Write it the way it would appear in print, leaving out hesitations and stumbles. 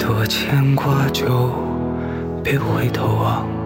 多牵挂就别回头望。